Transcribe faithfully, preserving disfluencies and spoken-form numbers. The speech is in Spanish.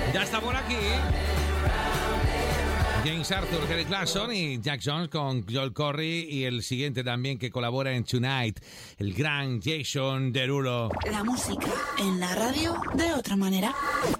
Ya está por aquí James Arthur, Kelly Clarkson y Jack Jones con Joel Corry, y el siguiente también que colabora en Tonight, el gran Jason Derulo. La música en la radio de otra manera.